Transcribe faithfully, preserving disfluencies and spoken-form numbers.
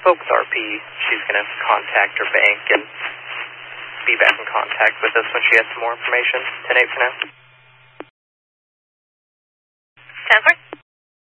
spoke with R P. She's going to contact her bank and be back in contact with us when she has some more information. ten eight for now. ten four.